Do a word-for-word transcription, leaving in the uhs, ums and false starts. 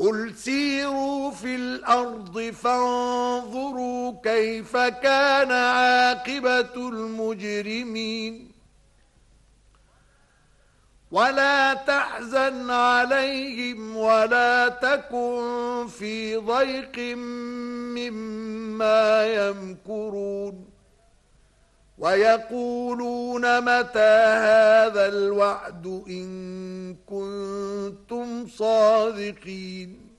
قل سيروا في الأرض فانظروا كيف كان عاقبة المجرمين ولا تحزن عليهم ولا تكن في ضيق مما يمكرون ويقولون متى هذا الوعد إن كنتم صادقين